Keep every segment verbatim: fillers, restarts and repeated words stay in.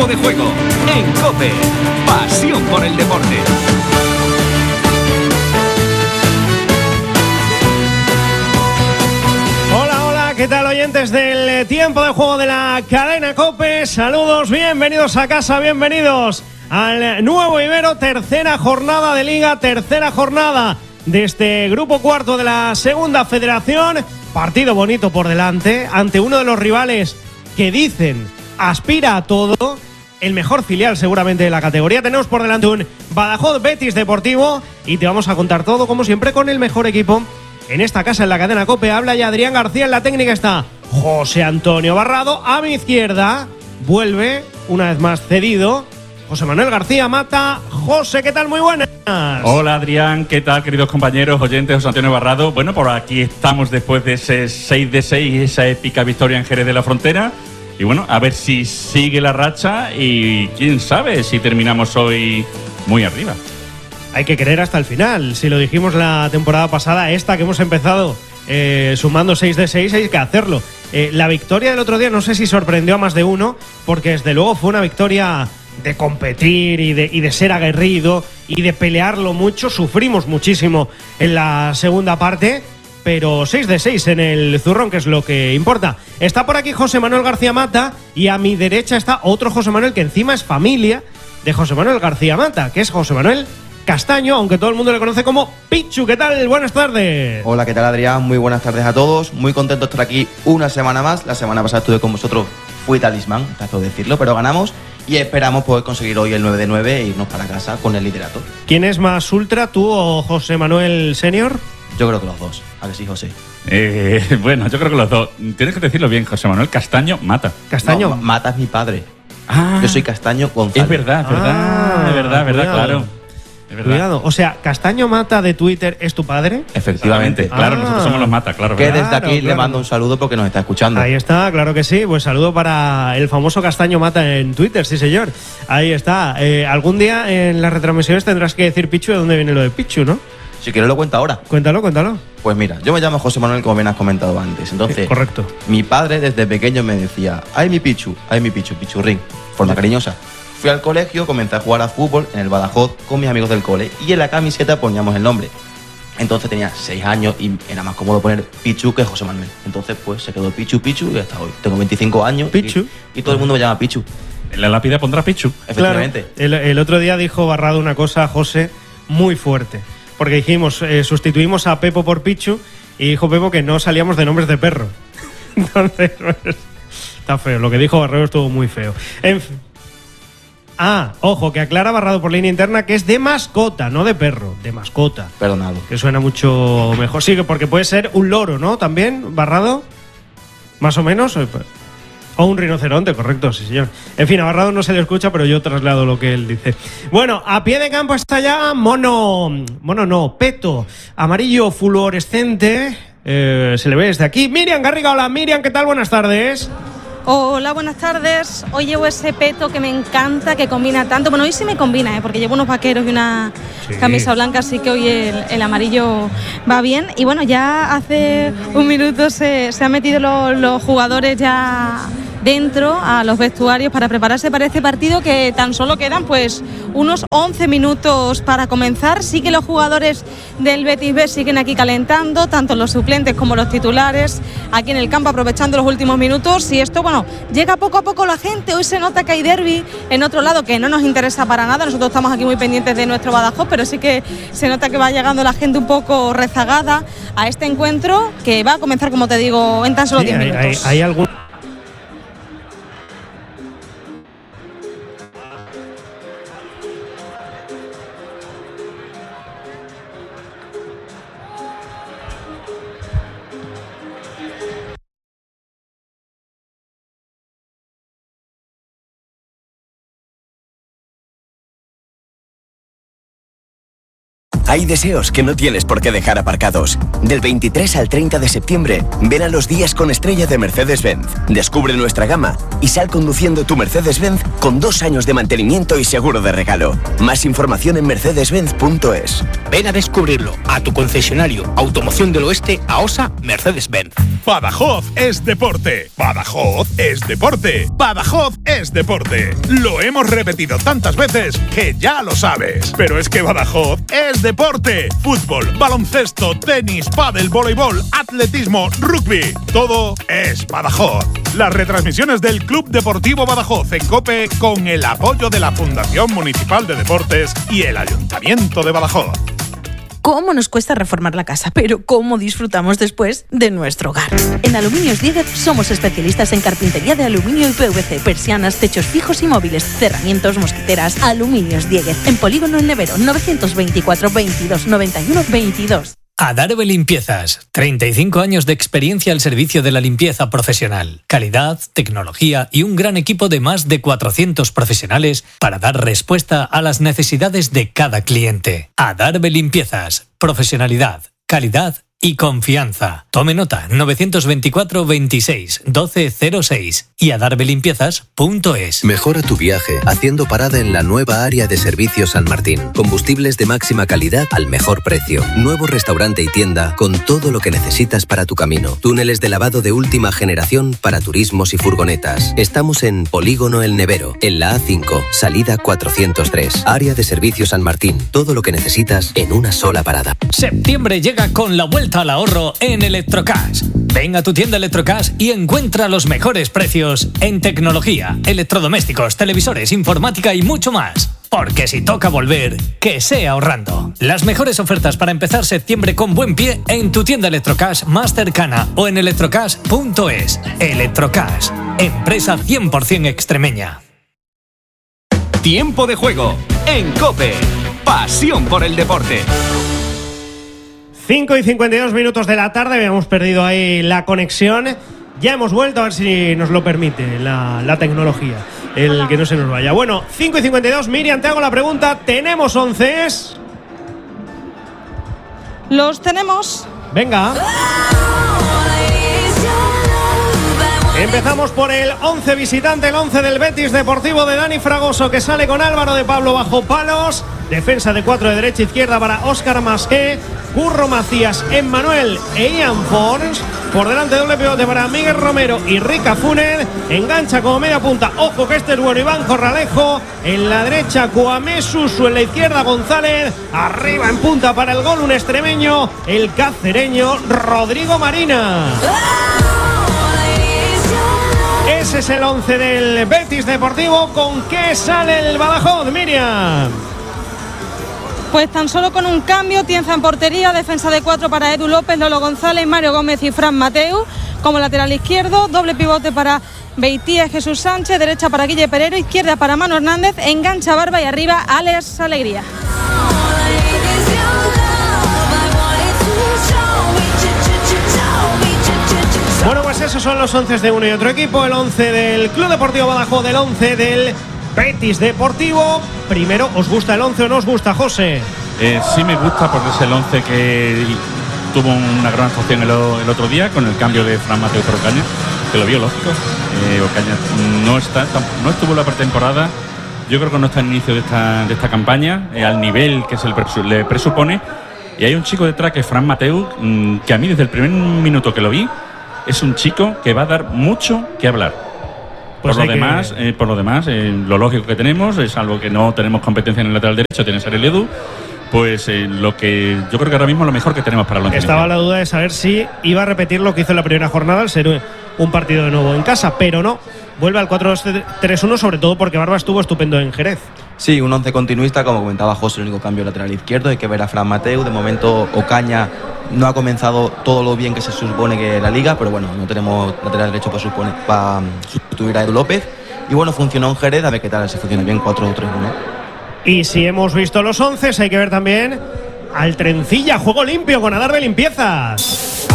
Tiempo de juego en COPE. Pasión por el deporte. Hola, hola, ¿qué tal, oyentes del Tiempo de Juego de la cadena COPE? Saludos, bienvenidos a casa, bienvenidos al nuevo Ibero, tercera jornada de Liga, tercera jornada de este grupo cuarto de la segunda federación. Partido bonito por delante, ante uno de los rivales que dicen aspira a todo, el mejor filial seguramente de la categoría. Tenemos por delante un Badajoz Betis Deportivo y te vamos a contar todo, como siempre, con el mejor equipo en esta casa, en la cadena COPE. Habla ya Adrián García, en la técnica está José Antonio Barrado. A mi izquierda vuelve, una vez más cedido, José Manuel García Mata. José, ¿qué tal? Muy buenas. Hola Adrián, ¿qué tal, queridos compañeros, oyentes? José Antonio Barrado. Bueno, por aquí estamos después de ese seis de seis, esa épica victoria en Jerez de la Frontera. Y bueno, a ver si sigue la racha y quién sabe si terminamos hoy muy arriba. Hay que creer hasta el final. Si lo dijimos la temporada pasada, esta que hemos empezado eh, sumando seis de seis, hay que hacerlo. Eh, la victoria del otro día no sé si sorprendió a más de uno, porque desde luego fue una victoria de competir y de, y de ser aguerrido y de pelearlo mucho. Sufrimos muchísimo en la segunda parte, pero seis de seis en el zurrón, que es lo que importa. Está por aquí José Manuel García Mata y a mi derecha está otro José Manuel que encima es familia de José Manuel García Mata, que es José Manuel Castaño, aunque todo el mundo le conoce como Pichu. ¿Qué tal? Buenas tardes. Hola, ¿qué tal, Adrián? Muy buenas tardes a todos. Muy contento de estar aquí una semana más. La semana pasada estuve con vosotros, fui talismán, trato de decirlo, pero ganamos y esperamos poder conseguir hoy el nueve de nueve e irnos para casa con el liderato. ¿Quién es más ultra, tú o José Manuel Senior? Yo creo que los dos. ¿A que sí, José? Eh, bueno, yo creo que los dos. Tienes que decirlo bien, José Manuel Castaño Mata. Castaño. No, Mata es mi padre. Ah, Yo soy Castaño González. Es verdad, es verdad, Ah, es verdad, es verdad, cuidado. claro. Es verdad. Cuidado, o sea, Castaño Mata de Twitter es tu padre. Efectivamente. Claro, Ah. nosotros somos los Mata, claro. Que ¿verdad? desde aquí Claro, le claro. mando un saludo porque nos está escuchando. Ahí está, claro que sí. Pues saludo para el famoso Castaño Mata en Twitter, sí señor. Ahí está. Eh, algún día en las retransmisiones tendrás que decir Pichu, de dónde viene lo de Pichu, ¿no? Si quieres lo cuento ahora. Cuéntalo, cuéntalo. Pues mira, yo me llamo José Manuel, como bien has comentado antes. Entonces, Eh, correcto. mi padre desde pequeño me decía: ay mi Pichu, ay mi Pichu, Pichurrín, forma cariñosa. Fui al colegio, comencé a jugar a fútbol en el Badajoz con mis amigos del cole y en la camiseta poníamos el nombre. Entonces tenía seis años y era más cómodo poner Pichu que José Manuel. Entonces pues se quedó Pichu, Pichu y hasta hoy. Tengo veinticinco años Pichu. Y, y todo el mundo me llama Pichu. En la lápida pondrá Pichu. Efectivamente. Claro, el, el otro día dijo Barrado una cosa, José, muy fuerte. Porque dijimos, eh, sustituimos a Pepo por Pichu y dijo Pepo que no salíamos de nombres de perro. Entonces, pues, está feo. Lo que dijo Barrado estuvo muy feo. En fin. Ah, ojo, que aclara Barrado por línea interna que es de mascota, no de perro, de mascota. Perdonado. Que suena mucho mejor. Sí, que porque puede ser un loro, ¿no? También, Barrado. Más o menos. O un rinoceronte, correcto, sí, señor. En fin, a Barrado no se le escucha, pero yo traslado lo que él dice. Bueno, a pie de campo está ya Mono. Mono no, Peto. Amarillo fluorescente. Eh, se le ve desde aquí. Miriam Garriga, hola Miriam, ¿qué tal? Buenas tardes. Hola, buenas tardes. Hoy llevo ese peto que me encanta, que combina tanto. Bueno, hoy sí me combina, ¿eh? Porque llevo unos vaqueros y una Sí. camisa blanca, así que hoy el, el amarillo va bien. Y bueno, ya hace un minuto se, se han metido los, los jugadores ya dentro a los vestuarios para prepararse para este partido, que tan solo quedan pues unos once minutos para comenzar. Sí que los jugadores del Betis B siguen aquí calentando, tanto los suplentes como los titulares, aquí en el campo aprovechando los últimos minutos. Y esto, bueno, llega poco a poco la gente. Hoy se nota que hay derbi en otro lado que no nos interesa para nada. Nosotros estamos aquí muy pendientes de nuestro Badajoz, pero sí que se nota que va llegando la gente un poco rezagada a este encuentro, que va a comenzar, como te digo, en tan solo Sí, diez hay, minutos. hay, hay algún. Hay deseos que no tienes por qué dejar aparcados. Del veintitrés al treinta de septiembre, ven a los días con estrella de Mercedes-Benz. Descubre nuestra gama y sal conduciendo tu Mercedes-Benz con dos años de mantenimiento y seguro de regalo. Más información en mercedes benz punto es. Ven a descubrirlo a tu concesionario Automoción del Oeste, AOSA Mercedes-Benz. Badajoz es deporte. Badajoz es deporte. Badajoz es deporte. Lo hemos repetido tantas veces que ya lo sabes. Pero es que Badajoz es deporte. Fútbol, baloncesto, tenis, pádel, voleibol, atletismo, rugby. Todo es Badajoz. Las retransmisiones del Club Deportivo Badajoz en COPE con el apoyo de la Fundación Municipal de Deportes y el Ayuntamiento de Badajoz. ¿Cómo nos cuesta reformar la casa? Pero ¿cómo disfrutamos después de nuestro hogar? En Aluminios Dieguez somos especialistas en carpintería de aluminio y P V C, persianas, techos fijos y móviles, cerramientos, mosquiteras. Aluminios Dieguez, en Polígono El Nevero, novecientos veinticuatro, veintidós, noventa y uno, veintidós. Adarve Limpiezas, treinta y cinco años de experiencia al servicio de la limpieza profesional, calidad, tecnología y un gran equipo de más de cuatrocientos profesionales para dar respuesta a las necesidades de cada cliente. Adarve Limpiezas, profesionalidad, calidad y confianza. Tome nota, novecientos veinticuatro, veintiséis, doce cero seis y adarvelimpiezas punto es. Mejora tu viaje haciendo parada en la nueva área de servicio San Martín. Combustibles de máxima calidad al mejor precio. Nuevo restaurante y tienda con todo lo que necesitas para tu camino. Túneles de lavado de última generación para turismos y furgonetas. Estamos en Polígono El Nevero, en la A cinco, salida cuatrocientos tres. Área de servicio San Martín. Todo lo que necesitas en una sola parada. Septiembre llega con la vuelta al ahorro en Electrocash. Ven a tu tienda Electrocash y encuentra los mejores precios en tecnología, electrodomésticos, televisores, informática y mucho más. Porque si toca volver, que sea ahorrando. Las mejores ofertas para empezar septiembre con buen pie en tu tienda Electrocash más cercana o en electrocash punto es. Electrocash, empresa cien por ciento extremeña. Tiempo de juego en COPE. Pasión por el deporte. cinco y cincuenta y dos minutos de la tarde, habíamos perdido ahí la conexión. Ya hemos vuelto, a ver si nos lo permite la, la tecnología, el que no se nos vaya. Bueno, cinco y cincuenta y dos, Miriam, te hago la pregunta. ¿Tenemos once? Los tenemos. Venga. Empezamos por el once visitante, el once del Betis Deportivo de Dani Fragoso, que sale con Álvaro de Pablo bajo palos. Defensa de cuatro de derecha a izquierda para Óscar Masqué, Curro Macías, Emmanuel e Ian Forns. Por delante doble pivote para Miguel Romero y Rica Funer. Engancha como media punta. Ojo que este es bueno, Iván Corralejo. En la derecha Kwame Susu, en la izquierda González. Arriba en punta para el gol un extremeño, el cacereño Rodrigo Marina. Ese es el once del Betis Deportivo. ¿Con qué sale el Badajoz, Miriam? Pues tan solo con un cambio. Tienza en portería, defensa de cuatro para Edu López, Lolo González, Mario Gómez y Fran Mateu. Como lateral izquierdo, doble pivote para Beitía, Jesús Sánchez, derecha para Guille Perero, izquierda para Manu Hernández, engancha Barba y arriba Alex Alegría. Bueno, pues esos son los once de uno y otro equipo. El once del Club Deportivo Badajoz, el once del Betis Deportivo. Primero, ¿os gusta el once o no os gusta, José? Eh, sí me gusta porque es el once que tuvo una gran actuación el, el otro día con el cambio de Fran Mateu por Ocaña, que lo vio lógico. Eh, Ocaña no, está, no estuvo en la pretemporada. Yo creo que no está en el inicio de esta, de esta campaña, eh, al nivel que se le, presu, le presupone. Y hay un chico detrás que es Fran Mateu, mmm, que a mí desde el primer minuto que lo vi, es un chico que va a dar mucho que hablar. Pues por, lo demás, que... eh, por lo demás, eh, lo lógico que tenemos, es algo que no tenemos competencia en el lateral derecho, tiene que ser el Edu. Pues eh, lo que yo creo que ahora mismo es lo mejor que tenemos para el once. Estaba la duda de saber si iba a repetir lo que hizo en la primera jornada al ser un partido de nuevo en casa, pero no. Vuelve al cuatro dos tres uno, sobre todo porque Barba estuvo estupendo en Jerez. Sí, un once continuista, como comentaba José, el único cambio lateral izquierdo. Hay que ver a Fran Mateu. De momento Ocaña no ha comenzado todo lo bien que se supone que la liga, pero bueno, no tenemos lateral derecho para, supone, para sustituir a Edu López. Y bueno, funcionó en Jerez, a ver qué tal, si funciona bien cuatro dos tres uno. Y si hemos visto los once, hay que ver también al Trencilla, juego limpio con Adarve Limpiezas.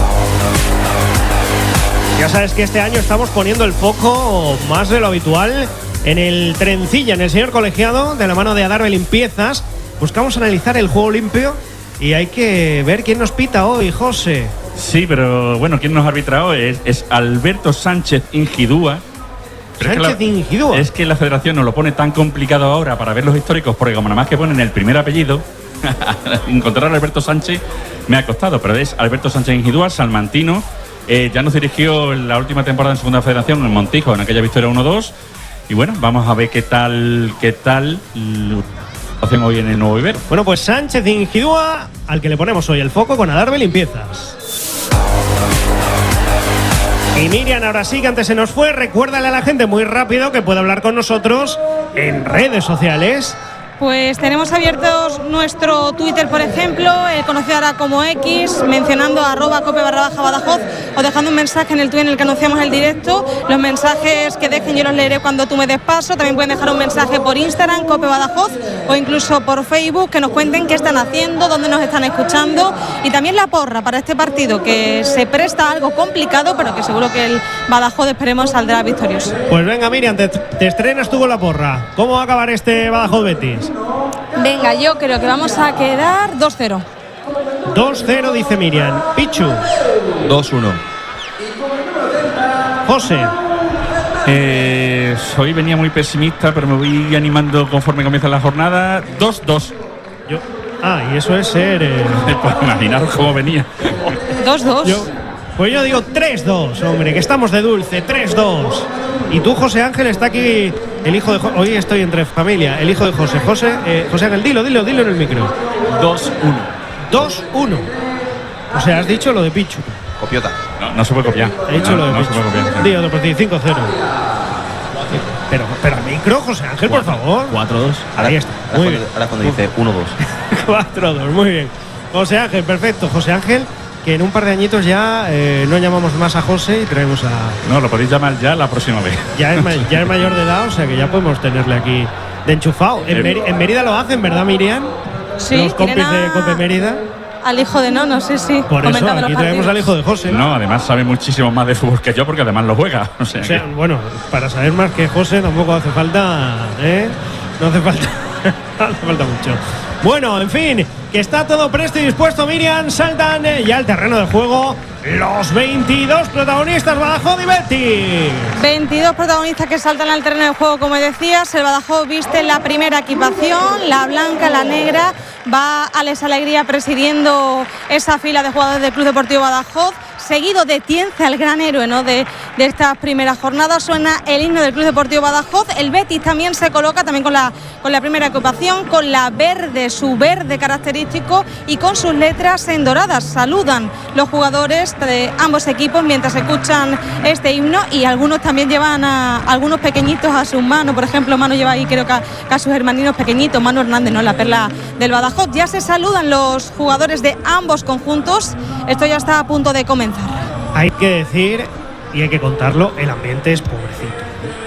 Ya sabes que este año estamos poniendo el foco más de lo habitual en el Trencilla, en el señor colegiado, de la mano de Adarve Limpiezas. Buscamos analizar el juego limpio y hay que ver quién nos pita hoy, José. Sí, pero bueno, ¿quién nos ha arbitrado? Es, es Alberto Sánchez Ingidúa. Pero Sánchez es que, la, Ingidúa. es que la federación nos lo pone tan complicado ahora para ver los históricos, porque como nada más que ponen el primer apellido, encontrar a Alberto Sánchez me ha costado, pero es Alberto Sánchez Ingidúa, salmantino. Eh, ya nos dirigió en la última temporada en Segunda Federación en Montijo, en aquella victoria uno dos. Y bueno, vamos a ver qué tal, qué tal lo hacen hoy en el Nuevo Ibero. Bueno, pues Sánchez Ingidúa, al que le ponemos hoy el foco con Adarve Limpiezas. Y Miriam, ahora sí que antes se nos fue, recuérdale a la gente muy rápido que puede hablar con nosotros en redes sociales. Pues tenemos abiertos nuestro Twitter, por ejemplo, el conocido ahora como X, mencionando arroba cope barra baja Badajoz, o dejando un mensaje en el tweet en el que anunciamos el directo. Los mensajes que dejen yo los leeré cuando tú me des paso. También pueden dejar un mensaje por Instagram, Cope Badajoz, o incluso por Facebook, que nos cuenten qué están haciendo, dónde nos están escuchando, y también la porra para este partido, que se presta a algo complicado, pero que seguro que el Badajoz, esperemos, saldrá victorioso. Pues venga, Miriam, te, te estrenas tú con la porra. ¿Cómo va a acabar este Badajoz Betis? Venga, yo creo que vamos a quedar dos cero. dos cero, dice Miriam. Pichu. dos uno. José. Eh, hoy venía muy pesimista, pero me voy animando conforme comienza la jornada. dos dos. Yo. Ah, y eso es ser. Eh... Pues imaginaros cómo venía. dos dos. Yo, pues yo digo tres dos, hombre, que estamos de dulce. tres dos. Y tú, José Ángel, está aquí el hijo de José. Hoy estoy entre familia. El hijo de José. José, eh, José Ángel, dilo, dilo, dilo en el micro. dos uno. dos uno. O sea, has dicho lo de Pichu. Copiota. No, no se puede copiar. He dicho no, lo de no Pichu. se puede copiar. Digo, de cinco cero. Pero, pero al micro, José Ángel, por favor. cuatro dos. Ahí está. Ahora, Muy cuando, bien. ahora cuando dice uno dos. cuatro dos, muy bien. José Ángel, perfecto. José Ángel, que en un par de añitos ya eh, no llamamos más a José y traemos a. No, lo podéis llamar ya la próxima vez. Ya es, ya es mayor de edad, o sea que ya podemos tenerle aquí de enchufado. En, Meri- en Mérida lo hacen, ¿verdad, Miriam? Sí, los compis tienen a- de Cope Mérida. Al hijo de Nono, sí, sí. Por eso, comentando aquí los traemos partidos. al hijo de José. No, además sabe muchísimo más de fútbol que yo, porque además lo juega. O sea, O sea, que- bueno, para saber más que José tampoco hace falta, ¿eh? No hace falta, no hace falta mucho. Bueno, en fin, que está todo presto y dispuesto, Miriam. Saltan eh, ya al terreno de juego los veintidós protagonistas Badajoz y Betis. veintidós protagonistas que saltan al terreno de juego, como decías. El Badajoz viste la primera equipación, la blanca, la negra. Va Alex Alegría presidiendo esa fila de jugadores del Club Deportivo Badajoz. Seguido de Tienza, el gran héroe, ¿no? de, de estas primeras jornadas. Suena el himno del Club Deportivo Badajoz. El Betis también se coloca, también con la, con la primera equipación, con la verde, su verde característico, y con sus letras en doradas. Saludan los jugadores de ambos equipos mientras escuchan este himno, y algunos también llevan a algunos pequeñitos a sus manos. Por ejemplo, Manu lleva ahí, creo que a, que a sus hermaninos pequeñitos. Manu Hernández, ¿no? La perla del Badajoz. Ya se saludan los jugadores de ambos conjuntos. Esto ya está a punto de comenzar. Hay que decir, y hay que contarlo, el ambiente es pobrecito.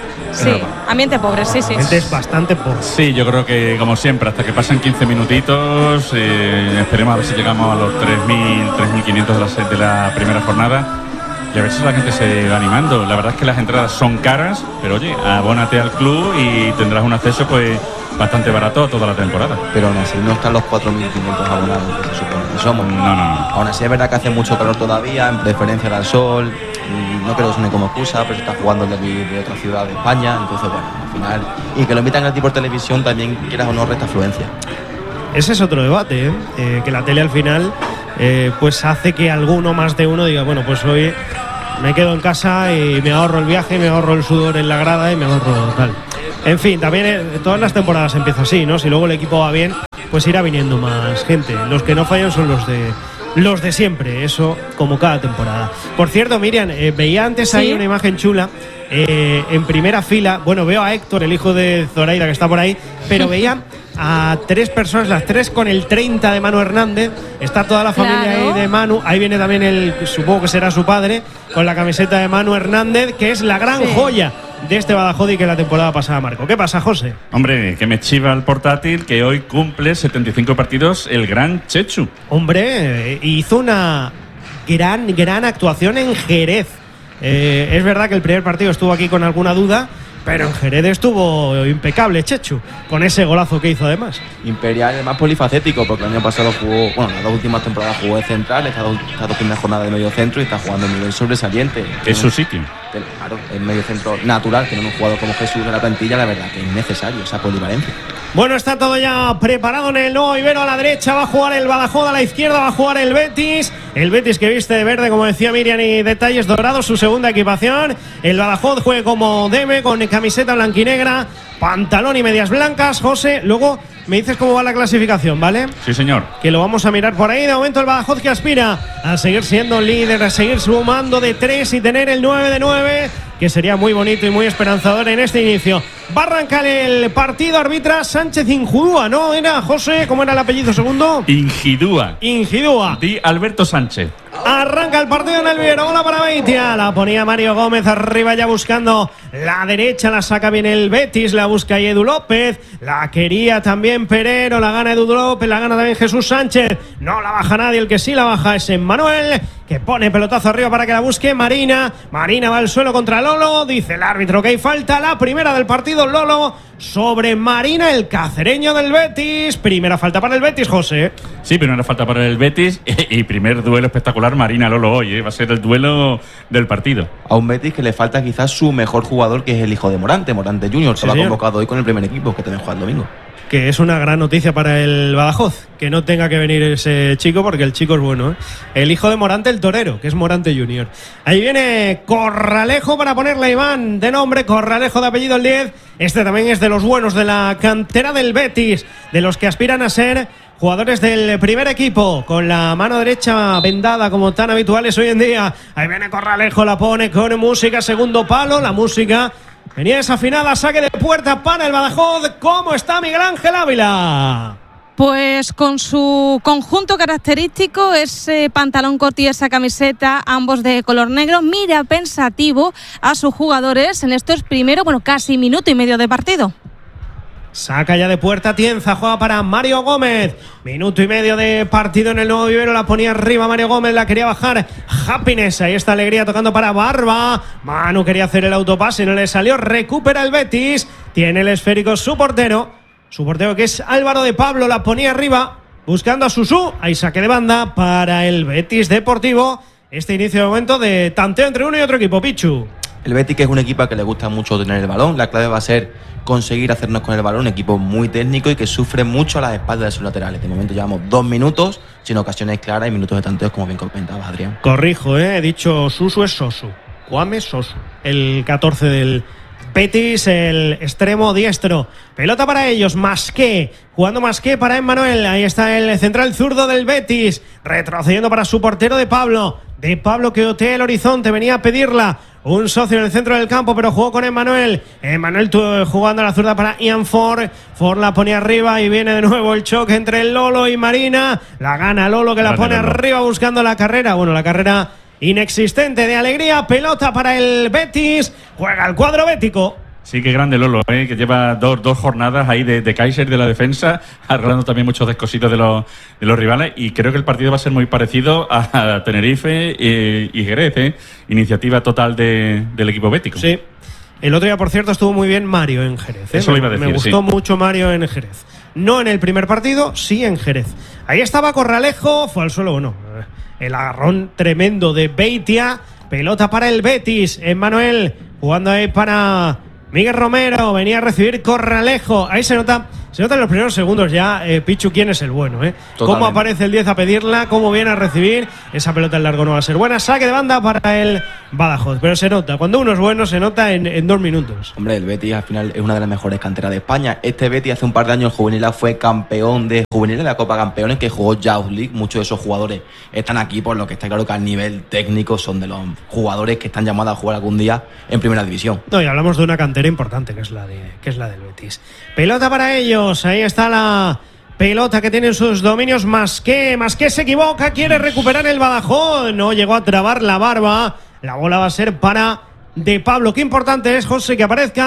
Sí, ambiente pobre, sí, sí. El ambiente es bastante pobre. Sí, yo creo que como siempre, hasta que pasen quince minutitos, eh, esperemos a ver si llegamos a los tres mil, tres mil quinientos de la, se- de la primera jornada, y a ver si la gente se va animando. La verdad es que las entradas son caras, pero oye, abónate al club y tendrás un acceso pues bastante barato a toda la temporada. Pero aún así no están los cuatro mil quinientos abonados que se supone que somos. No, no, no. Aún así es verdad que hace mucho calor todavía, en preferencia al sol. No creo que suene como excusa, pero se está jugando de, de otra ciudad de España. Entonces, bueno, al final. Y que lo invitan a ti por televisión también, quieras o no, resta afluencia. Ese es otro debate, ¿eh? Eh, que la tele al final eh, pues hace que alguno, más de uno, diga, bueno, pues hoy me quedo en casa y me ahorro el viaje, me ahorro el sudor en la grada y me ahorro tal. En fin, también eh, todas las temporadas empieza así, ¿no? Si luego el equipo va bien, pues irá viniendo más gente. Los que no fallan son los de los de siempre, eso como cada temporada. Por cierto, Miriam, eh, veía antes ¿Sí? ahí una imagen chula. Eh, en primera fila, bueno, veo a Héctor, el hijo de Zoraida, que está por ahí, pero veía a tres personas, las tres con el treinta de Manu Hernández. Está toda la familia Claro. ahí de Manu. Ahí viene también el, supongo que será su padre, con la camiseta de Manu Hernández, que es la gran Sí. joya de este Badajoz y que la temporada pasada marcó. ¿Qué pasa, José? Hombre, que me chiva el portátil, que hoy cumple setenta y cinco partidos el gran Chechu. Hombre, eh, hizo una gran, gran actuación en Jerez. Eh, es verdad que el primer partido estuvo aquí con alguna duda, pero en Jerez estuvo impecable Chechu, con ese golazo que hizo además. Imperial es más polifacético, porque el año pasado jugó, bueno, las dos últimas temporadas jugó de central, estas dos, estas dos primeras jornadas de medio centro y está jugando en nivel sobresaliente. Es su sitio. Claro, es medio centro natural, tener un jugador como Jesús en la plantilla, la verdad que es necesario esa polivalencia. Bueno, está todo ya preparado en el nuevo Ibero. A la derecha va a jugar el Badajoz, a la izquierda va a jugar el Betis. El Betis que viste de verde, como decía Miriam, y detalles dorados, su segunda equipación. El Badajoz juega como debe, con camiseta blanquinegra, pantalón y medias blancas. José, luego me dices cómo va la clasificación, ¿vale? Sí, señor. Que lo vamos a mirar por ahí. De momento el Badajoz que aspira a seguir siendo líder, a seguir sumando de tres y tener el nueve de nueve, que sería muy bonito y muy esperanzador en este inicio. Va a arrancar el partido, arbitra Sánchez Injidúa, ¿no? Era, José, ¿cómo era el apellido segundo? Injidúa. Injidúa. Di Alberto Sánchez. Arranca el partido en el Ibero, bola para Beitia, la ponía Mario Gómez arriba ya buscando la derecha, la saca bien el Betis, la busca ahí Edu López, la quería también Perero, la gana Edu López, la gana también Jesús Sánchez, no la baja nadie, el que sí la baja es Emmanuel, que pone pelotazo arriba para que la busque Marina, Marina va al suelo contra Lolo, dice el árbitro que hay falta, la primera del partido, Lolo sobre Marina, el cacereño del Betis, primera falta para el Betis, José. Sí, primera falta para el Betis y primer duelo espectacular Marina Lolo hoy, ¿eh? Va a ser el duelo del partido. A un Betis que le falta quizás su mejor jugador, que es el hijo de Morante, Morante Junior, sí, que lo ha señor. convocado hoy con el primer equipo, que también juega el domingo. Que es una gran noticia para el Badajoz, que no tenga que venir ese chico, porque el chico es bueno, ¿eh? El hijo de Morante, el torero, que es Morante Junior. Ahí viene Corralejo para ponerle a Iván de nombre, Corralejo de apellido el diez. Este también es de los buenos de la cantera del Betis, de los que aspiran a ser jugadores del primer equipo, con la mano derecha vendada como tan habituales hoy en día. Ahí viene Corralejo, la pone con música, segundo palo, la música venía desafinada, saque de puerta para el Badajoz. ¿Cómo está Miguel Ángel Ávila? Pues con su conjunto característico, ese pantalón corto y esa camiseta, ambos de color negro, mira pensativo a sus jugadores en estos primeros, bueno, casi minuto y medio de partido. Saca ya de puerta Tienza, juega para Mario Gómez. Minuto y medio de partido en el nuevo Ibero, la ponía arriba Mario Gómez, la quería bajar Happiness, ahí está Alegría tocando para Barba. Manu quería hacer el autopase, no le salió, recupera el Betis, tiene el esférico su portero, su portero que es Álvaro de Pablo, la ponía arriba, buscando a Susú, ahí saque de banda para el Betis Deportivo. Este inicio de momento de tanteo entre uno y otro equipo, Pichu. El Betis, que es un equipo que le gusta mucho tener el balón, la clave va a ser conseguir hacernos con el balón, un equipo muy técnico y que sufre mucho a las espaldas de sus laterales. De momento llevamos dos minutos, sin ocasiones claras y minutos de tanteos, como bien comentabas, Adrián. Corrijo, ¿eh? He dicho Susu es Sosu, Kwame Sosu, el catorce del Betis, el extremo diestro. Pelota para ellos, Masqué, jugando Masqué para Emmanuel, ahí está el central zurdo del Betis, retrocediendo para su portero de Pablo, de Pablo que otea el horizonte, venía a pedirla un socio en el centro del campo, pero jugó con Emmanuel. Emmanuel jugando a la zurda para Ian Ford. Ford la pone arriba y viene de nuevo el choque entre el Lolo y Marina. La gana Lolo, que la pone arriba buscando la carrera. Bueno, la carrera inexistente de Alegría. Pelota para el Betis. Juega el cuadro bético. Sí, qué grande Lolo, ¿eh? Que lleva dos, dos jornadas ahí de, de Kaiser de la defensa, arreglando también muchos descositos de los, de los rivales, y creo que el partido va a ser muy parecido a, a Tenerife y, y Jerez, ¿eh? Iniciativa total de, del equipo bético. Sí. El otro día, por cierto, estuvo muy bien Mario en Jerez, ¿eh? Eso lo iba a decir, me gustó sí. mucho Mario en Jerez. No en el primer partido, sí en Jerez. Ahí estaba Corralejo, fue al suelo, bueno, el agarrón tremendo de Beitia. Pelota para el Betis, Emmanuel jugando ahí para Miguel Romero, venía a recibir Corralejo. Ahí se nota, se nota en los primeros segundos ya, eh, Pichu, quién es el bueno, ¿eh? Cómo aparece el diez a pedirla, cómo viene a recibir. Esa pelota en largo no va a ser buena. Saque de banda para el Badajoz. Pero se nota, cuando uno es bueno, se nota en, en dos minutos. Hombre, el Betis al final es una de las mejores canteras de España. Este Betis hace un par de años juvenil fue campeón de juvenil en la Copa Campeones, que jugó Youth League. Muchos de esos jugadores están aquí, por lo que está claro que al nivel técnico son de los jugadores que están llamados a jugar algún día en primera división. No, y hablamos de una cantera importante, que es la de que es la del Betis. Pelota para ellos, ahí está la pelota que tienen sus dominios. Masqué, Masqué se equivoca, quiere recuperar el Badajoz, no llegó a trabar la Barba. La bola va a ser para De Pablo. Qué importante es, José, que aparezca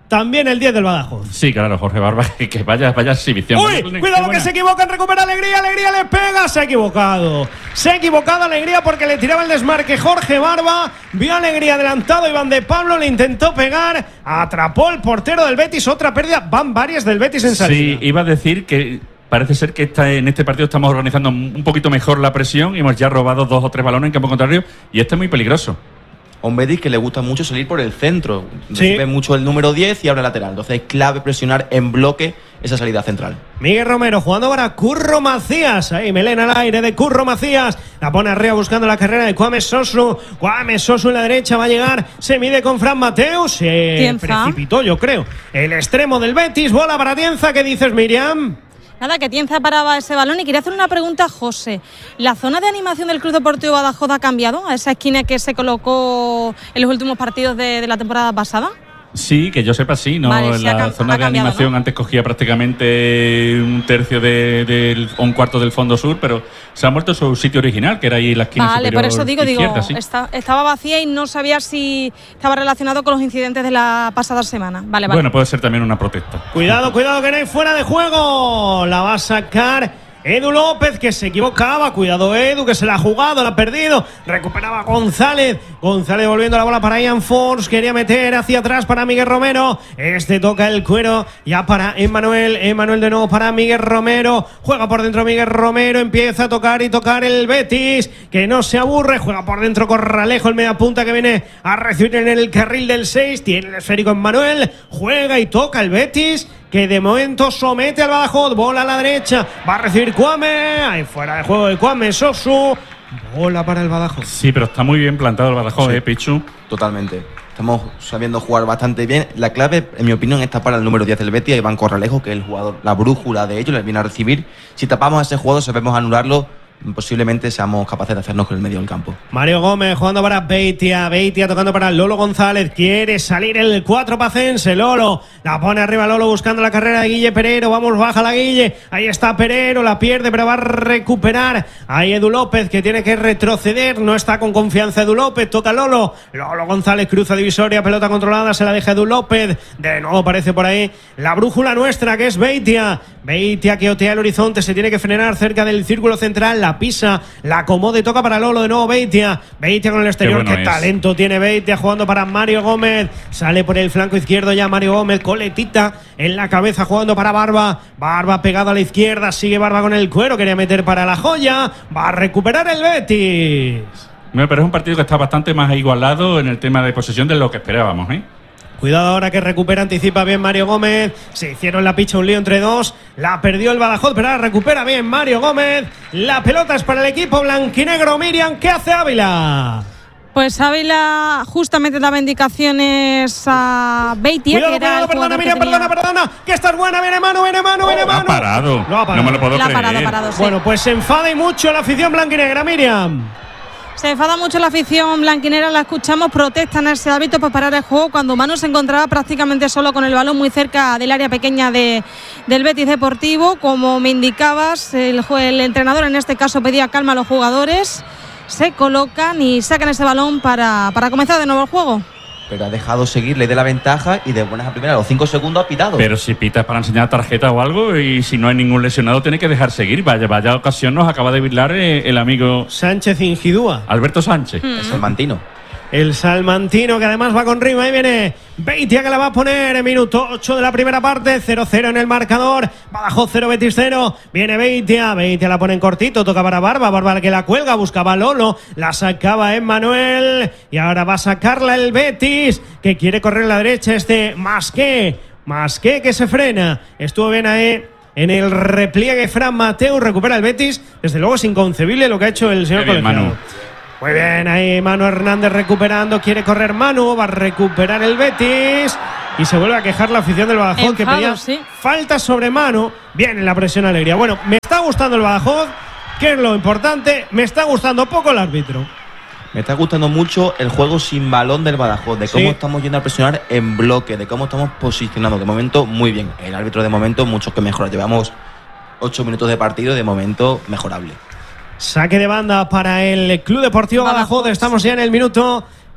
también el diez del Badajoz. Sí, claro, Jorge Barba, que vaya, vaya exhibición. ¡Uy! Qué Cuidado buena. que se equivocan, recupera Alegría, Alegría le pega, se ha equivocado. Se ha equivocado Alegría porque le tiraba el desmarque Jorge Barba, vio a Alegría adelantado, Iván de Pablo le intentó pegar, atrapó el portero del Betis, otra pérdida, van varias del Betis en salida. Sí, iba a decir que parece ser que está, en este partido estamos organizando un poquito mejor la presión y hemos ya robado dos o tres balones en campo contrario y este es muy peligroso. Un Betis que le gusta mucho salir por el centro. Sí. Recibe mucho el número diez y abre lateral. Entonces es clave presionar en bloque esa salida central. Miguel Romero jugando para Curro Macías. Ahí Melena al aire de Curro Macías. La pone arriba buscando la carrera de Kwame Sosu. Kwame Sosu en la derecha va a llegar. Se mide con Fran Mateus. Se Tienza. precipitó, yo creo. El extremo del Betis. Bola para Tienza. ¿Qué dices, Miriam? Nada, que Tienza paraba ese balón y quería hacer una pregunta a José. ¿La zona de animación del Club Deportivo Badajoz ha cambiado a esa esquina que se colocó en los últimos partidos de, de la temporada pasada? Sí, que yo sepa, sí, ¿no? Vale, sí, la ha, zona ha de cambiado, animación ¿no? antes cogía prácticamente un tercio de, del, o un cuarto del fondo sur, pero se ha vuelto su sitio original, que era ahí la esquina Vale, superior por eso digo, izquierda, digo, sí. está, estaba vacía y no sabía si estaba relacionado con los incidentes de la pasada semana. Vale, vale. Bueno, puede ser también una protesta. Cuidado, cuidado que no hay fuera de juego. La va a sacar Edu López, que se equivocaba. Cuidado Edu, que se la ha jugado, la ha perdido. Recuperaba González. González volviendo la bola para Ian Force. Quería meter hacia atrás para Miguel Romero. Este toca el cuero ya para Emmanuel. Emmanuel de nuevo para Miguel Romero. Juega por dentro Miguel Romero. Empieza a tocar y tocar el Betis, que no se aburre. Juega por dentro Corralejo, el mediapunta que viene a recibir en el carril del seis. Tiene el esférico Emmanuel. Juega y toca el Betis, que de momento somete al Badajoz. Bola a la derecha, va a recibir Kwame. Ahí fuera de juego de Kwame Sosu. Bola para el Badajoz. Sí, pero está muy bien plantado el Badajoz, Sí. ¿eh, Pichu? Totalmente. Estamos sabiendo jugar bastante bien. La clave, en mi opinión, está para el número diez del Betis, Iván Corralejo, que es el jugador, la brújula de ellos, les viene a recibir. Si tapamos a ese jugador, sabemos anularlo, posiblemente seamos capaces de hacernos con el medio del campo. Mario Gómez jugando para Beitia. Beitia tocando para Lolo González. Quiere salir el cuatro pacense. Lolo la pone arriba Lolo buscando la carrera de Guille Perero. Vamos, baja la Guille. Ahí está Perero. La pierde, pero va a recuperar. Ahí Edu López, que tiene que retroceder. No está con confianza Edu López. Toca Lolo. Lolo González cruza divisoria. Pelota controlada. Se la deja Edu López. De nuevo aparece por ahí la brújula nuestra, que es Beitia. Beitia que otea el horizonte. Se tiene que frenar cerca del círculo central. La pisa, la acomoda y toca para Lolo. De nuevo Beitia. Beitia con el exterior. Qué, Qué qué bueno talento tiene Beitia jugando para Mario Gómez. Sale por el flanco izquierdo ya Mario Gómez. Coletita en la cabeza jugando para Barba. Barba pegado a la izquierda. Sigue Barba con el cuero. Quería meter para la joya. Va a recuperar el Betis. Bueno, pero es un partido que está bastante más igualado en el tema de posesión de lo que esperábamos, ¿eh? Cuidado ahora que recupera, anticipa bien Mario Gómez. Se hicieron la picha, un lío entre dos. La perdió el Badajoz, pero ahora recupera bien Mario Gómez. La pelota es para el equipo blanquinegro. Miriam, ¿qué hace Ávila? Pues Ávila justamente daba indicaciones a Beitia. Cuidado, que era cuidado, el perdona, jugador Miriam, que tenía... perdona, perdona. Que estás buena, viene mano, viene mano, viene Lo ha mano. parado. Lo ha parado. No me lo puedo La ha creer. parado, parado, sí. Bueno, pues se enfada y mucho la afición blanquinegra, Miriam. Se enfada mucho la afición blanquinera, la escuchamos, protestan a ese hábito para parar el juego cuando Manu se encontraba prácticamente solo con el balón muy cerca del área pequeña de, del Betis Deportivo. Como me indicabas, el, el entrenador en este caso pedía calma a los jugadores, se colocan y sacan ese balón para, para comenzar de nuevo el juego. Pero ha dejado seguir, le dé la ventaja y de buenas a primeras, a los cinco segundos ha pitado. Pero si pitas para enseñar tarjeta o algo y si no hay ningún lesionado tiene que dejar seguir. Vaya, vaya ocasión nos acaba de bailar eh, el amigo Sánchez Ingidúa. Alberto Sánchez. Hmm. Es el mantino. El salmantino, que además va con ritmo. Ahí viene Beitia, que la va a poner en minuto ocho de la primera parte. cero cero en el marcador. Badajoz cero, Betis cero. Viene Beitia. Beitia la pone en cortito. Toca para Barba. Barba que la cuelga. Buscaba a Lolo. La sacaba Emmanuel. Y ahora va a sacarla el Betis, que quiere correr a la derecha. Este Masqué. Masqué que se frena. Estuvo bien ahí en el repliegue Fran Mateu. Recupera el Betis. Desde luego es inconcebible lo que ha hecho el señor Qué bien, colegiado. Manu. Muy bien, ahí Manu Hernández recuperando, quiere correr Manu, va a recuperar el Betis y se vuelve a quejar la afición del Badajoz, que Enfado, pedía sí. falta sobre Manu. Bien en la presión Alegría. Bueno, me está gustando el Badajoz, que es lo importante, me está gustando poco el árbitro. Me está gustando mucho el juego sin balón del Badajoz, de cómo Sí. estamos yendo a presionar en bloque, de cómo estamos posicionando. De momento, muy bien. El árbitro, de momento, mucho que mejorar. Llevamos ocho minutos de partido, de momento, mejorable. Saque de banda para el Club Deportivo Badajoz. Badajoz. Estamos ya en el minuto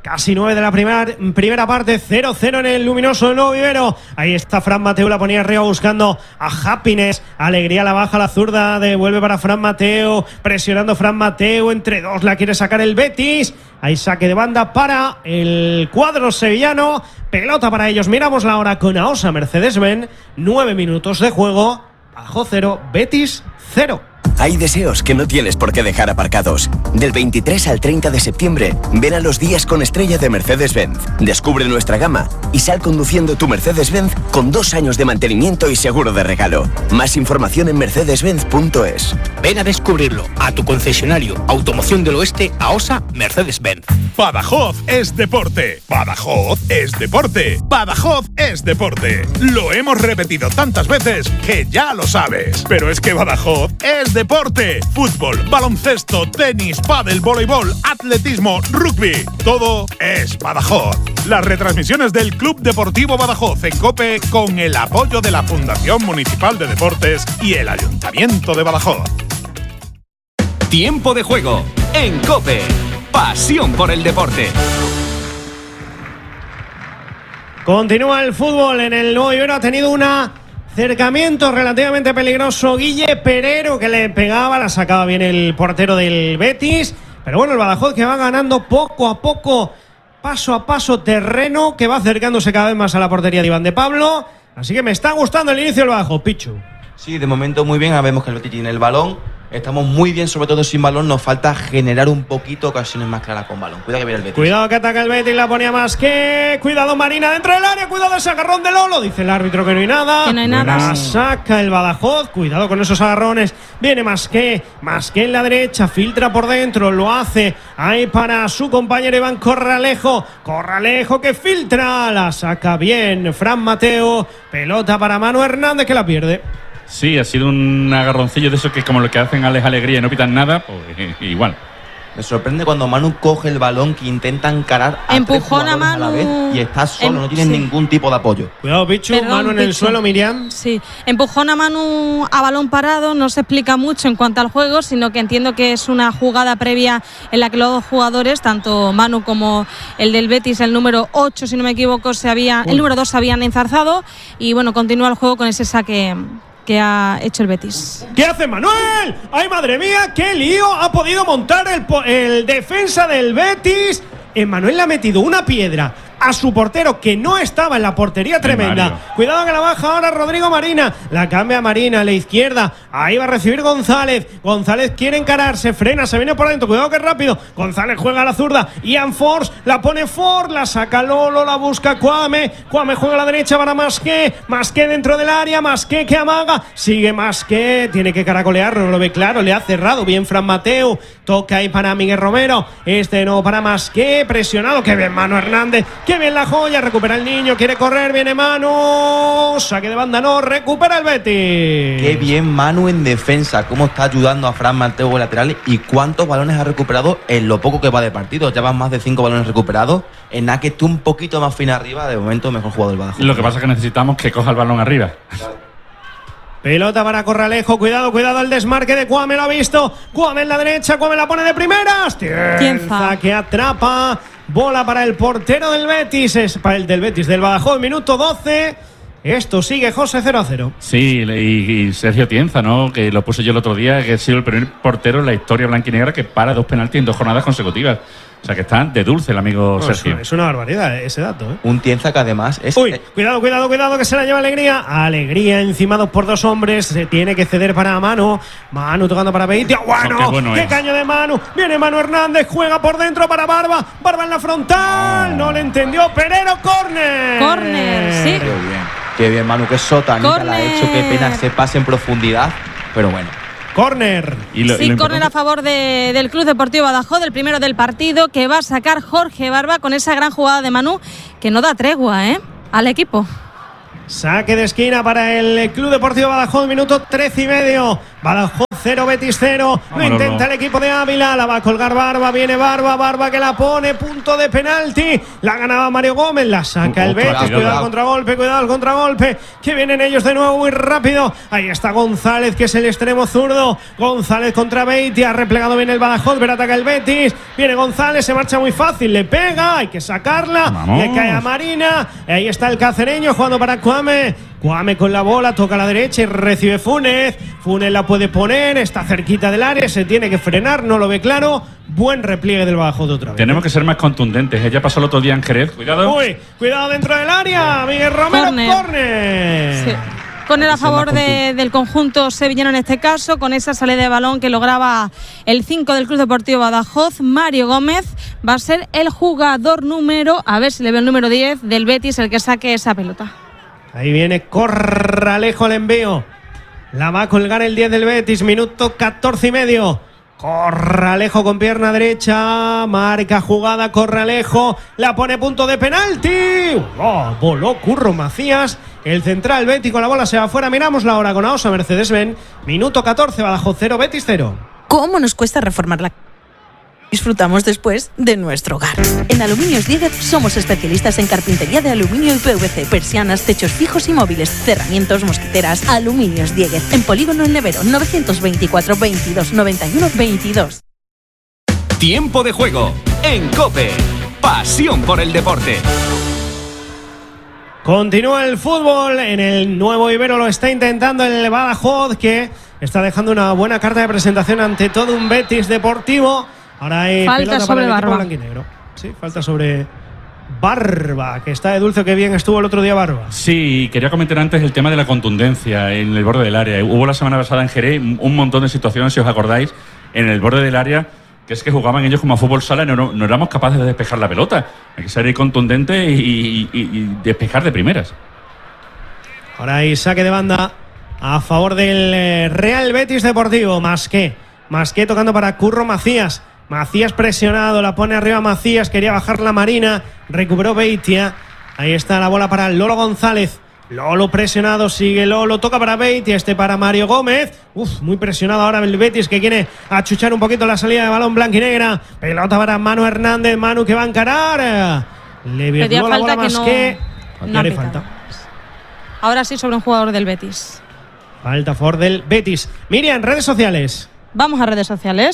casi nueve de la primera, primera parte, cero cero en el luminoso del Nuevo Vivero. Ahí está Fran Mateu, la ponía arriba buscando a Happiness. Alegría, la baja, la zurda, devuelve para Fran Mateu, presionando Fran Mateu, entre dos la quiere sacar el Betis. Hay saque de banda para el cuadro sevillano, pelota para ellos. Miramos la hora con AOSA Mercedes-Benz, nueve minutos de juego, Badajoz cero, Betis cero. Hay deseos que no tienes por qué dejar aparcados. Del veintitrés al treinta de septiembre, ven a los días con estrella de Mercedes-Benz. Descubre nuestra gama y sal conduciendo tu Mercedes-Benz con dos años de mantenimiento y seguro de regalo. Más información en mercedes benz punto es. Ven a descubrirlo a tu concesionario Automoción del Oeste, AOSA Mercedes-Benz. Badajoz es deporte. Badajoz es deporte. Badajoz es deporte. Lo hemos repetido tantas veces que ya lo sabes. Pero es que Badajoz es deporte. Fútbol, baloncesto, tenis, pádel, voleibol, atletismo, rugby. Todo es Badajoz. Las retransmisiones del Club Deportivo Badajoz en COPE con el apoyo de la Fundación Municipal de Deportes y el Ayuntamiento de Badajoz. Tiempo de juego en COPE. Pasión por el deporte. Continúa el fútbol en el Nuevo Vivero. Ha tenido una acercamiento relativamente peligroso Guille Perero, que le pegaba, la sacaba bien el portero del Betis. Pero bueno, el Badajoz que va ganando poco a poco, paso a paso terreno, que va acercándose cada vez más a la portería de Iván de Pablo. Así que me está gustando el inicio del Badajoz, Pichu. Sí, de momento muy bien. Vemos que el Betis tiene el balón. Estamos muy bien, sobre todo sin balón. Nos falta generar un poquito ocasiones más claras con balón. Cuidado que viene el Betis. Cuidado que ataca el Betis, la ponía más que. Cuidado Marina dentro del área. Cuidado ese agarrón de Lolo. Dice el árbitro que no hay nada. Que no hay nada. La saca el Badajoz. Cuidado con esos agarrones. Viene más que. Más que en la derecha. Filtra por dentro. Lo hace ahí para su compañero Iván Corralejo. Corralejo que filtra. La saca bien Fran Mateu. Pelota para Manu Hernández que la pierde. Sí, ha sido un agarroncillo de esos que como lo que hacen Alex Alegría y no pitan nada, pues eh, igual. Me sorprende cuando Manu coge el balón, que intenta encarar a empujón tres a Manu a la vez y está solo, em, no tiene sí. ningún tipo de apoyo. Cuidado, Pichu, Perdón, Manu en Pichu. el suelo, Miriam. Sí, empujón a Manu a balón parado, no se explica mucho en cuanto al juego, sino que entiendo que es una jugada previa en la que los dos jugadores, tanto Manu como el del Betis, el número ocho, si no me equivoco, se había, el número dos se habían enzarzado y bueno, continúa el juego con ese saque que ha hecho el Betis. ¿Qué hace Manuel? ¡Ay, madre mía! ¡Qué lío ha podido montar el, el defensa del Betis! Emmanuel le ha metido una piedra a su portero que no estaba en la portería tremenda. Cuidado que la baja ahora Rodrigo Marina. La cambia a Marina a la izquierda. Ahí va a recibir González. González quiere encarar, se frena, se viene por dentro. Cuidado que rápido. González juega a la zurda. Ian Force la pone Ford, la saca Lolo, la busca Kwame. Kwame juega a la derecha para Masqué. Masqué dentro del área. Masqué que amaga. Sigue Masqué. Tiene que caracolear, no lo ve claro. Le ha cerrado bien Fran Mateu. Toca ahí para Miguel Romero. Este no para Masqué. Presionado. Que bien Manu Hernández. Qué bien la joya, recupera el niño, quiere correr, viene Manu, saque de banda, no, recupera el Betis. Qué bien Manu en defensa, cómo está ayudando a Fran Mateu en laterales y cuántos balones ha recuperado en lo poco que va de partido. Ya van más de cinco balones recuperados. En nada que esté un poquito más fino arriba, de momento mejor jugador del Badajoz. Lo que pasa es que necesitamos que coja el balón arriba. Pelota para Corralejo, cuidado, cuidado el desmarque de Kwame, lo ha visto. Kwame en la derecha, Kwame la pone de primeras. Tienza que atrapa. Bola para el portero del Betis, es para el del Betis del Badajoz, minuto doce. Esto sigue, José, cero a cero. Sí, y, y Sergio Tienza, ¿no? Que lo puse yo el otro día, que ha sido el primer portero en la historia blanquinegra que para dos penaltis en dos jornadas consecutivas. O sea que está de dulce el amigo no, Sergio. Es una barbaridad ese dato, ¿eh? Un Tienza que además es... Uy, cuidado, cuidado, cuidado, que se la lleva Alegría. Alegría encimados por dos hombres. Se tiene que ceder para Manu. Manu tocando para Beitia. ¡Bueno! Oh, qué bueno ¡Qué es. caño de Manu! Viene Manu Hernández, juega por dentro para Barba. Barba en la frontal. No le entendió. Perero, córner. Córner, sí. Qué bien. Qué bien, Manu, qué sotanita la ha hecho. Qué pena se pase en profundidad. Pero bueno. Córner. Y lo, sí, y lo córner a favor de, del Club Deportivo Badajoz, el primero del partido, que va a sacar Jorge Barba con esa gran jugada de Manu, que no da tregua, ¿eh? Al equipo. Saque de esquina para el Club Deportivo Badajoz, minuto trece y medio. Badajoz cero, Betis cero. Lo intenta el equipo de Ávila. La va a colgar Barba. Viene Barba. Barba que la pone. Punto de penalti. La ganaba Mario Gómez. La saca el Betis. Cuidado al contragolpe. Cuidado al contragolpe. Que vienen ellos de nuevo muy rápido. Ahí está González, que es el extremo zurdo. González contra Beiti. Ha replegado bien el Badajoz. Pero ataca el Betis. Viene González. Se marcha muy fácil. Le pega. Hay que sacarla. Vamos. Le cae a Marina. Ahí está el cacereño jugando para Cuame. Cuame con la bola, toca a la derecha y recibe Funes. Funes la puede poner, está cerquita del área, se tiene que frenar, no lo ve claro. Buen repliegue del Badajoz de otra vez. Tenemos que ser más contundentes. Ella pasó el otro día en Jerez. Cuidado. Uy, cuidado dentro del área. Miguel Romero, Corner. Corner. Sí. Corner a favor de, del conjunto sevillano en este caso, con esa salida de balón que lograba el cinco del Club Deportivo Badajoz. Mario Gómez va a ser el jugador número, a ver si le veo el número diez del Betis, el que saque esa pelota. Ahí viene Corralejo al envío. La va a colgar el diez del Betis, minuto catorce y medio. Corralejo con pierna derecha, marca jugada Corralejo, la pone punto de penalti. Oh, voló Curro Macías, el central Betis con la bola se va afuera. Miramos la hora con AOSA Mercedes-Benz, minuto catorce, Badajoz cero, Betis cero. ¿Cómo nos cuesta reformar la disfrutamos después de nuestro hogar? En Aluminios Dieguez somos especialistas en carpintería de aluminio y P V C, persianas, techos fijos y móviles, cerramientos, mosquiteras. Aluminios Dieguez, en Polígono El Nevero, novecientos veinticuatro, veintidós, noventa y uno, veintidós. Tiempo de juego en COPE. Pasión por el deporte. Continúa el fútbol en el Nuevo Ibero, lo está intentando el Badajoz, que está dejando una buena carta de presentación ante todo un Betis deportivo. Ahora hay falta pelota sobre para el Barba. blanquinegro. Sí, falta sobre Barba, que está de dulce, que bien estuvo el otro día Barba. Sí, quería comentar antes el tema de la contundencia en el borde del área. Hubo la semana pasada en Jerez un montón de situaciones, si os acordáis, en el borde del área, que es que jugaban ellos como a fútbol sala y no, no éramos capaces de despejar la pelota. Hay que ser ahí contundente y, y, y despejar de primeras. Ahora hay saque de banda a favor del Real Betis Deportivo. Masqué, Masqué tocando para Curro Macías. Macías presionado, la pone arriba Macías, quería bajar la Marina, recuperó Beitia. Ahí está la bola para Lolo González. Lolo presionado, sigue Lolo, toca para Beitia, este para Mario Gómez. Uf, muy presionado ahora el Betis, que quiere achuchar un poquito la salida de balón blanquinegra. Pelota para Manu Hernández, Manu que va a encarar. Le violó la bola Masqué. No, no haré falta. Ahora sí sobre un jugador del Betis. Falta a favor del Betis. Miriam, redes sociales. Vamos a redes sociales.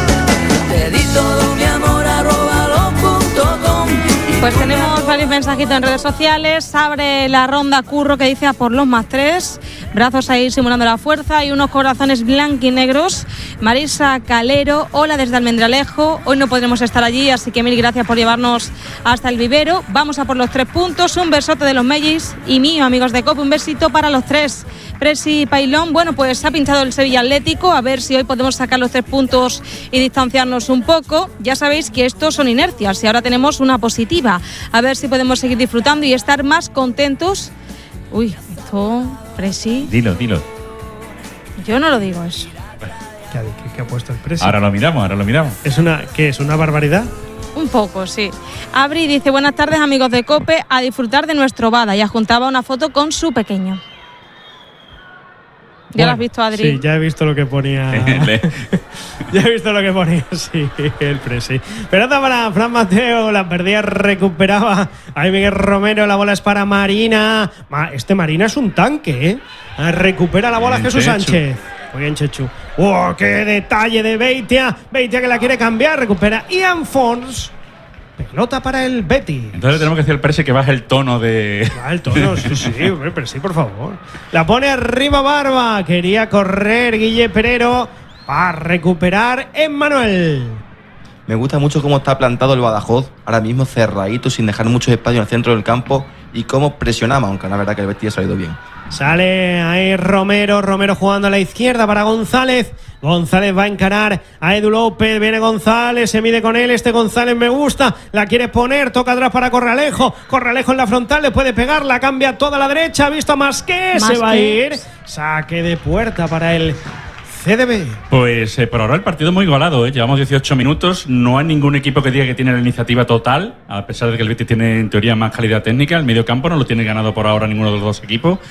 Te di todo mi amor, arroba lo punto com. Pues tenemos varios mensajitos en redes sociales. Abre la ronda Curro, que dice a por los más tres. Brazos ahí simulando la fuerza y unos corazones blanquinegros. Marisa Calero, hola desde Almendralejo. Hoy no podremos estar allí, así que mil gracias por llevarnos hasta el vivero. Vamos a por los tres puntos. Un besote de los Mellis y mío, amigos de COPE. Un besito para los tres. Presi Pailón, bueno, pues ha pinchado el Sevilla Atlético. A ver si hoy podemos sacar los tres puntos y distanciarnos un poco. Ya sabéis que estos son inercias y ahora tenemos una positiva. A ver si podemos seguir disfrutando y estar más contentos. Uy, esto, Presi. Dilo, dilo. Yo no lo digo eso. ¿Qué ha, qué, qué ha puesto el Presi? Ahora lo miramos, ahora lo miramos. ¿Es una, ¿Qué es? ¿Una barbaridad? Un poco, sí. Abri dice, buenas tardes amigos de COPE, a disfrutar de nuestro Bada. Y adjuntaba una foto con su pequeño. ¿Ya bueno, lo has visto, Adri? Sí, ya he visto lo que ponía. Ya he visto lo que ponía, sí, el Presi. Pelota para Fran Mateo, la perdía, recuperaba. Ahí Miguel Romero, la bola es para Marina. Este Marina es un tanque, ¿eh? Recupera la bola bien, Jesús Chechu. Sánchez. Muy bien, Chechu. ¡Oh, qué detalle de Beitia! Beitia que la quiere cambiar, recupera Ian Fons. Pelota para el Betis. Entonces tenemos que decir al Presi que baje el tono de... Ah, el tono, sí, sí, pero sí, por favor. La pone arriba Barba. Quería correr Guille Perero para recuperar Emmanuel. Me gusta mucho cómo está plantado el Badajoz, ahora mismo cerradito, sin dejar mucho espacio en el centro del campo, y cómo presionamos, aunque la verdad que el Betis ha salido bien. Sale ahí Romero, Romero jugando a la izquierda para González. González va a encarar a Edu López, viene González, se mide con él, este González me gusta, la quiere poner, toca atrás para Corralejo, Corralejo en la frontal, le puede pegar, la cambia toda la derecha, ha visto más que se va a ir, saque de puerta para el C D B. Pues eh, por ahora el partido muy igualado, ¿eh? Llevamos dieciocho minutos, no hay ningún equipo que diga que tiene la iniciativa total, a pesar de que el Betis tiene en teoría más calidad técnica, el medio campo no lo tiene ganado por ahora ninguno de los dos equipos.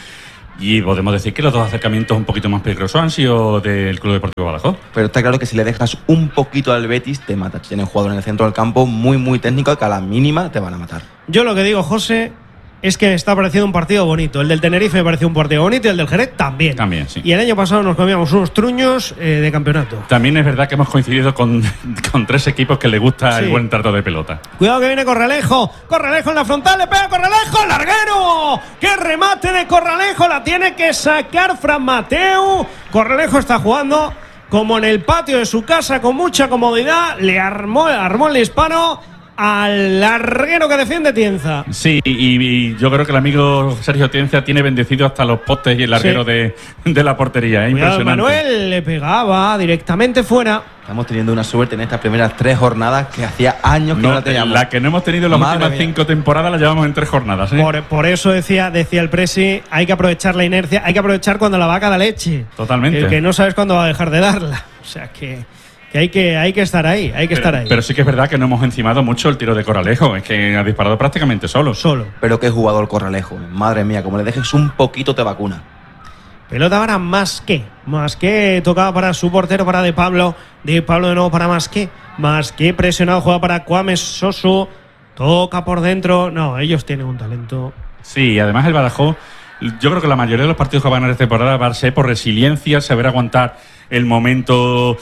Y podemos decir que los dos acercamientos un poquito más peligrosos han sido del Club Deportivo Badajoz. Pero está claro que si le dejas un poquito al Betis, te mata. Tienen un jugador en el centro del campo muy, muy técnico que a la mínima te van a matar. Yo lo que digo, José, es que me está pareciendo un partido bonito. El del Tenerife me pareció un partido bonito y el del Jerez también. También, sí. Y el año pasado nos comíamos unos truños eh, de campeonato. También es verdad que hemos coincidido con, con tres equipos que les gusta Sí. el buen trato de pelota. Cuidado que viene Corralejo. Corralejo en la frontal, le pega Corralejo, larguero. ¡Qué remate de Corralejo! La tiene que sacar Fran Mateu. Corralejo está jugando como en el patio de su casa con mucha comodidad. Le armó, armó el disparo al larguero que defiende Tienza. Sí, y, y yo creo que el amigo Sergio Tienza tiene bendecido hasta los postes y el larguero Sí. de, de la portería. Es Cuidado, impresionante. Manuel le pegaba directamente fuera. Estamos teniendo una suerte en estas primeras tres jornadas que hacía años que no, No, la teníamos. la que no hemos tenido en las Madre últimas mía. cinco temporadas la llevamos en tres jornadas. ¿eh? Por, por eso decía, decía el Presi, hay que aprovechar la inercia, hay que aprovechar cuando la vaca da leche. Totalmente. El que no sabes cuándo va a dejar de darla. O sea que, que, hay, que hay que estar ahí, hay que estar ahí. Pero sí que es verdad que no hemos encimado mucho el tiro de Corralejo. Es que ha disparado prácticamente solo. Solo. Pero qué jugador Corralejo. Madre mía, como le dejes un poquito te vacuna. Pelota para Masqué. Masqué tocaba para su portero, para De Pablo. De Pablo de nuevo para Masqué. Masqué presionado, juega para Kwame Sosu. Toca por dentro. No, ellos tienen un talento. Sí, y además el Badajoz, yo creo que la mayoría de los partidos que van a ganar esta temporada van a ser por resiliencia, saber aguantar el momento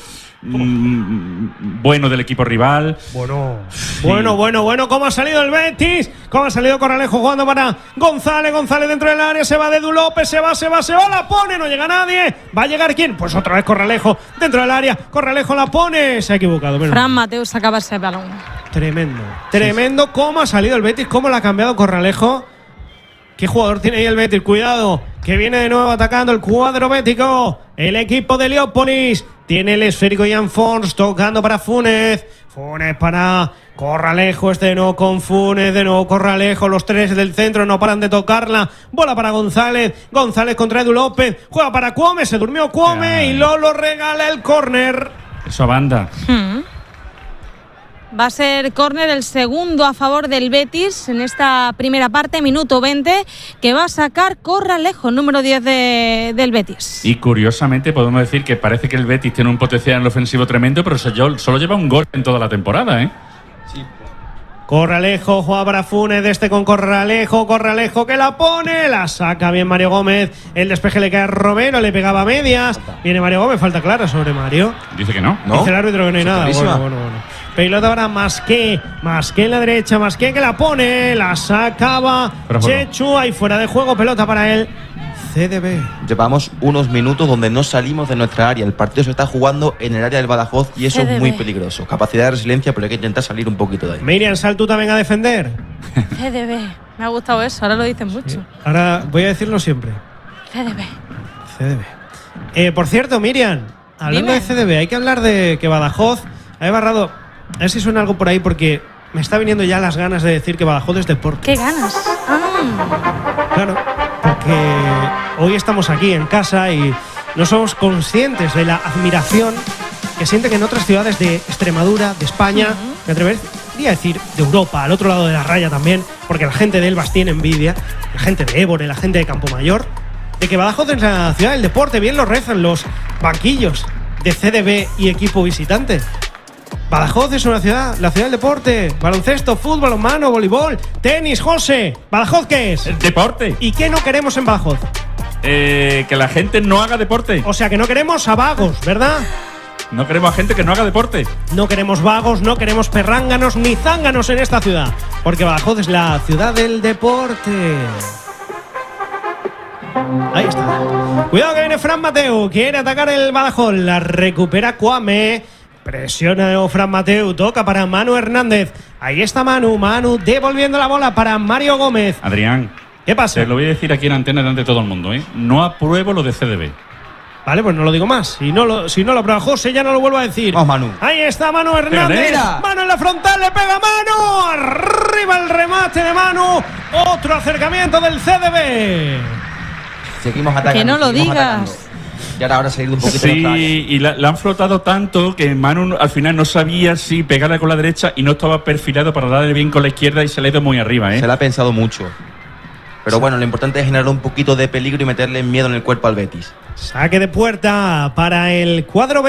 mm, bueno del equipo rival. Bueno, bueno, bueno, bueno. ¿Cómo ha salido el Betis? ¿Cómo ha salido Corralejo jugando para González? González dentro del área. Se va de Edu López. Se va, se va, se va. La pone. No llega nadie. ¿Va a llegar quién? Pues otra vez Corralejo dentro del área. Corralejo la pone. Se ha equivocado. Bueno, Fran Mateu sacaba ese balón. tremendo. Tremendo cómo ha salido el Betis. Cómo la ha cambiado Corralejo. ¿Qué jugador tiene ahí el Betis? Cuidado, que viene de nuevo atacando el cuadro bético. El equipo de Heliópolis. Tiene el esférico Jan Fons tocando para Funes. Funes para Corralejo. Este de nuevo con Funes. De nuevo Corralejo. Los tres del centro no paran de tocarla. Bola para González. González contra Edu López. Juega para Cuome. Se durmió Cuome y Lolo regala el córner. Eso a banda. Hmm. Va a ser córner el segundo a favor del Betis en esta primera parte, minuto veinte, que va a sacar Corralejo, número diez de, del Betis. Y curiosamente podemos decir que parece que el Betis tiene un potencial en el ofensivo tremendo, pero solo lleva un gol en toda la temporada, ¿eh? Sí. Corralejo, juega para Funes, de este con Corralejo, Corralejo que la pone, la saca bien Mario Gómez, el despeje le cae a Romero, le pegaba a medias, viene Mario Gómez, falta clara sobre Mario. Dice que no. ¿No? Dice el árbitro que no hay nada. Clarísima. Bueno, bueno, bueno. Pelota ahora Masqué, Masqué en la derecha, Masqué que la pone, la sacaba Pero bueno. Chechu, ahí fuera de juego, pelota para él. C D B. Llevamos unos minutos donde no salimos de nuestra área. El partido se está jugando en el área del Badajoz y eso C D B. es muy peligroso. Capacidad de resiliencia, pero hay que intentar salir un poquito de ahí. Miriam, sal tú también a defender. C D B. Me ha gustado eso, ahora lo dicen mucho. Ahora voy a decirlo siempre. C D B. C D B. Eh, por cierto, Miriam, hablando Dime. de C D B, hay que hablar de que Badajoz ha barrado. A ver si suena algo por ahí, porque me está viniendo ya las ganas de decir que Badajoz es deporte. ¿Qué ganas? Ah. Claro, porque hoy estamos aquí en casa y no somos conscientes de la admiración que sienten en otras ciudades de Extremadura, de España, Uh-huh. me atrevería a decir de Europa, al otro lado de la raya también, porque la gente de Elvas tiene envidia, la gente de Évore, la gente de Campomayor, de que Badajoz es la ciudad del deporte, bien lo rezan los banquillos de C D B y equipo visitante. Badajoz es una ciudad, la ciudad del deporte, baloncesto, fútbol, balonmano, voleibol, tenis, José. ¿Badajoz qué es? El deporte. ¿Y qué no queremos en Badajoz? Eh, que la gente no haga deporte. O sea, que no queremos a vagos, ¿verdad? No queremos a gente que no haga deporte. No queremos vagos, no queremos perránganos ni zánganos en esta ciudad, porque Badajoz es la ciudad del deporte. Ahí está. Cuidado que viene Fran Mateu, quiere atacar el Badajoz, la recupera Cuame. Presiona de nuevo Fran Mateu, toca para Manu Hernández. Ahí está Manu, Manu devolviendo la bola para Mario Gómez. Adrián, ¿Qué pasa? te lo voy a decir aquí en antena delante de todo el mundo, ¿eh? No apruebo lo de C D B. Vale, pues no lo digo más. Si no lo, si no lo prueba José, ya no lo vuelvo a decir. Vamos, Manu. Ahí está Manu Hernández. Mira. Manu en la frontal, le pega Manu. Arriba el remate de Manu. Otro acercamiento del C D B. Seguimos atacando. Que no lo seguimos digas. atacando. Y ahora habrá salido un poquito de nuestra área. Sí, y la, la han flotado tanto que Manu al final no sabía si pegarle con la derecha y no estaba perfilado para darle bien con la izquierda y se le ha ido muy arriba, ¿eh? Se la ha pensado mucho. Pero bueno, lo importante es generar un poquito de peligro y meterle miedo en el cuerpo al Betis. Saque de puerta para el cuadro